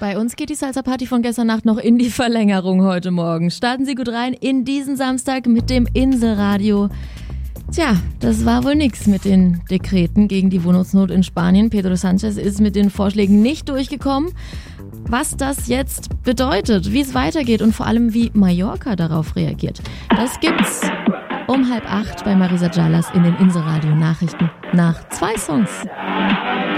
Bei uns geht die Salsa-Party von gestern Nacht noch in die Verlängerung heute Morgen. Starten Sie gut rein in diesen Samstag mit dem Inselradio. Tja, das war wohl nix mit den Dekreten gegen die Wohnungsnot in Spanien. Pedro Sánchez ist mit den Vorschlägen nicht durchgekommen. Was das jetzt bedeutet, wie es weitergeht und vor allem wie Mallorca darauf reagiert, das gibt's um 7:30 bei Marisa Jalas in den Inselradio Nachrichten nach 2 Songs.